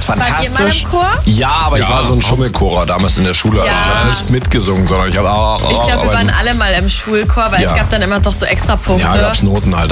fantastisch. Wart ihr mal im Chor? Ja, aber ich war so ein Schummelchorer damals in der Schule. Also ich habe nicht mitgesungen, sondern ich habe Ich glaube, wir waren alle mal im Schulchor, weil es gab dann immer doch so extra Punkte. Ja, gab's Noten halt.